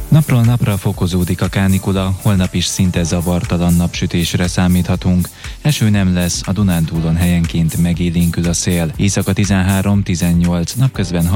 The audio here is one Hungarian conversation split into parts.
Napról napra fokozódik a kánikula, holnap is szinte zavartalan napsütésre számíthatunk. Eső nem lesz, a Dunántúlon helyenként megélénkül a szél. Éjszaka 13-18, napközben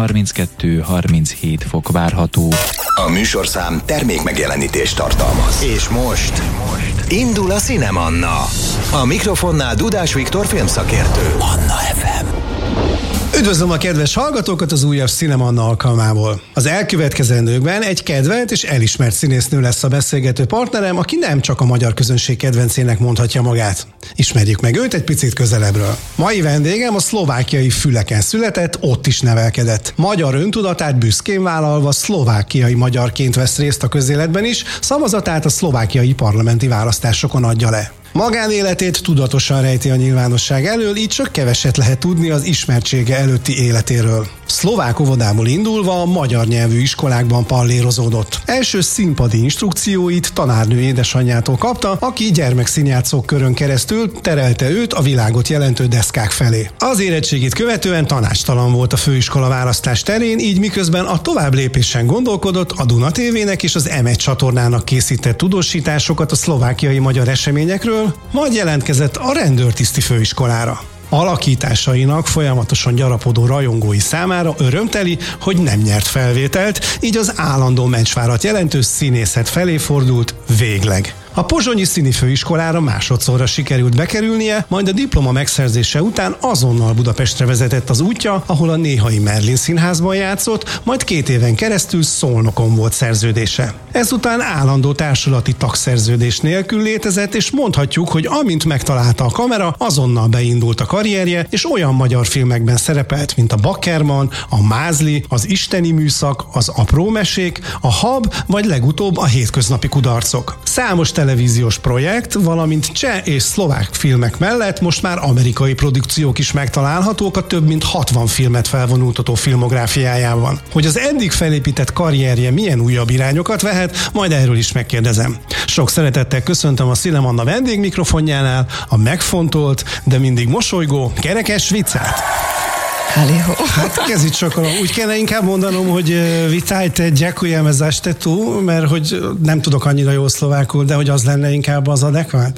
32-37 fok várható. A műsorszám termék megjelenítést tartalmaz. És most indul a Cinemanna. A mikrofonnál Dudás Viktor filmszakértő. Manna FM. Üdvözlöm a kedves hallgatókat az újabb Cinemanna alkalmából. Az elkövetkezendőkben egy kedvelt és elismert színésznő lesz a beszélgető partnerem, aki nem csak a magyar közönség kedvencének mondhatja magát. Ismerjük meg őt egy picit közelebbről. Mai vendégem a szlovákiai Füleken született, ott is nevelkedett. Magyar öntudatát büszkén vállalva szlovákiai magyarként vesz részt a közéletben is, szavazatát a szlovákiai parlamenti választásokon adja le. Magánéletét tudatosan rejti a nyilvánosság elől, így csak keveset lehet tudni az ismertsége előtti életéről. Szlovák óvodából indulva a magyar nyelvű iskolákban pallérozódott. Első színpadi instrukcióit tanárnő édesanyjától kapta, aki gyermekszínjátszók körön keresztül terelte őt a világot jelentő deszkák felé. Az érettségit követően tanácstalan volt a főiskola választás terén, így miközben a tovább lépésen gondolkodott, a Duna TV-nek és az M1 csatornának készített tudósításokat a szlovákiai magyar eseményekről, majd jelentkezett a rendőrtiszti főiskolára. Alakításainak folyamatosan gyarapodó rajongói számára örömteli, hogy nem nyert felvételt, így az állandó mencsvárat jelentő színészet felé fordult végleg. A pozsonyi színifőiskolára másodszorra sikerült bekerülnie, majd a diploma megszerzése után azonnal Budapestre vezetett az útja, ahol a néhai Merlin Színházban játszott, majd 2 éven keresztül Szolnokon volt szerződése. Ezután állandó társulati tagszerződés nélkül létezett, és mondhatjuk, hogy amint megtalálta a kamera, azonnal beindult a karrierje, és olyan magyar filmekben szerepelt, mint a Bakkerman, a Mázli, az Isteni műszak, az Apró mesék, a Hab, vagy legutóbb a Hétköznapi kudarcok. Számos televíziós projekt, valamint cseh és szlovák filmek mellett most már amerikai produkciók is megtalálhatók a több mint 60 filmet felvonultató filmográfiájában. Hogy az eddig felépített karrierje milyen újabb irányokat vehet, majd erről is megkérdezem. Sok szeretettel köszöntöm a Cinemanna vendégmikrofonjánál a megfontolt, de mindig mosolygó, kerekes Vicát. Halihó. Hát kezdjük sokkal. Úgy kellene inkább mondanom, hogy vitajte, ďakujeme za štetu, mert hogy nem tudok annyira jól szlovákul, de hogy az lenne inkább az adekvát.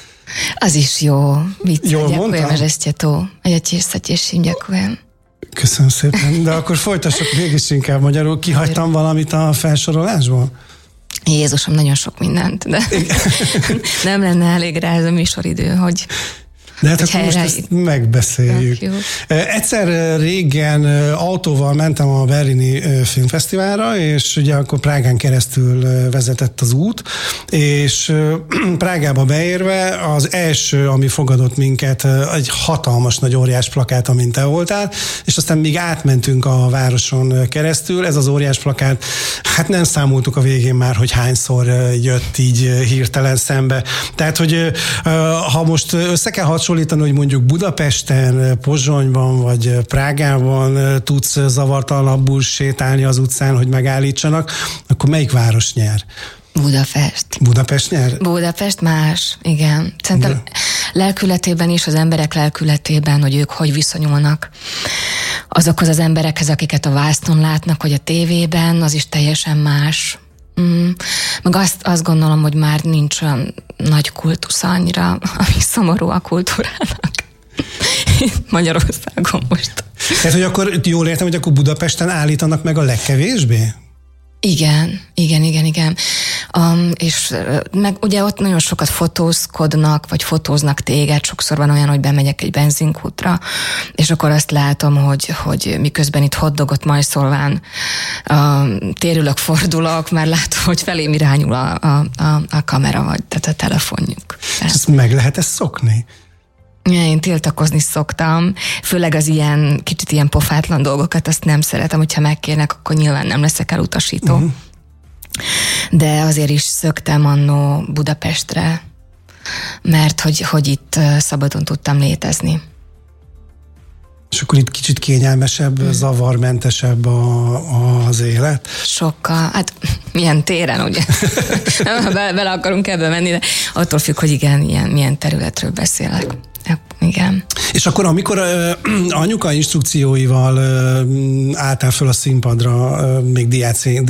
Az is jó. Jól mondtam? Ďakujeme, že ste tu. A ja tiež sa teším, ďakujem. Köszönöm szépen, de akkor folytassuk mégis inkább magyarul. Kihagytam valamit a felsorolásból? Jézusom, nagyon sok mindent, de nem lenne elég rá ez a műsoridő, hogy... De hát akkor most ezt megbeszéljük. Egyszer régen autóval mentem a berlini filmfesztiválra, és ugye akkor Prágán keresztül vezetett az út, és Prágába beérve az első, ami fogadott minket, egy hatalmas nagy óriás plakát, amint te voltál, és aztán még átmentünk a városon keresztül, ez az óriás plakát, hát nem számoltuk a végén már, hogy hányszor jött így hirtelen szembe. Tehát, hogy ha most össze kell hasonlítani, hogy mondjuk Budapesten, Pozsonyban vagy Prágában tudsz zavartalanabbul sétálni az utcán, hogy megállítsanak, akkor melyik város nyer? Budapest. Budapest nyer? Budapest más, igen. Szerintem lelkületében is, az emberek lelkületében, hogy ők hogy viszonyulnak azokhoz az emberekhez, akiket a vásznon látnak, vagy a tévében, az is teljesen más. Meg azt gondolom, hogy már nincs olyan nagy kultusz annyira, ami szomorú a kultúrának. Magyarországon most. Tehát, hogy akkor jól értem, hogy akkor Budapesten állítanak meg a legkevésbé? Igen. És meg ugye ott nagyon sokat fotózkodnak, vagy fotóznak téged, sokszor van olyan, hogy bemegyek egy benzinkútra, és akkor azt látom, hogy miközben itt hotdogot majszolván térülök, fordulok, már látom, hogy felém irányul a kamera, vagy tehát a telefonjuk. Ezt meg lehet ezt szokni? Én tiltakozni szoktam, főleg az ilyen, kicsit ilyen pofátlan dolgokat, azt nem szeretem, hogyha megkérnek, akkor nyilván nem leszek elutasító. Uh-huh. De azért is szöktem annó Budapestre, mert hogy itt szabadon tudtam létezni. És akkor itt kicsit kényelmesebb, zavarmentesebb az élet? Sokkal, hát milyen téren, ugye? Bele akarunk ebbe menni, de attól függ, hogy igen, milyen területről beszélek. Igen. És akkor, amikor anyuka instrukcióival álltál föl a színpadra, még